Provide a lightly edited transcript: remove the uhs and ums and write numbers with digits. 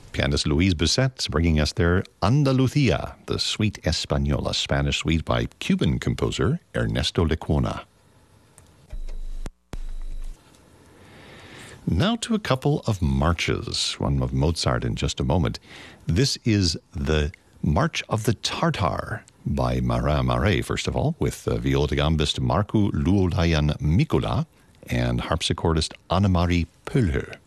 Pianist Luis Busset bringing us their Andalucia, the Suite Española, Spanish suite by Cuban composer Ernesto Lecuona. Now to a couple of marches, one of Mozart in just a moment. This is the March of the Tartar by Marin Marais, first of all, with viola da gambist Marcu Luolayan Mikula and harpsichordist Annemarie Pöhlher.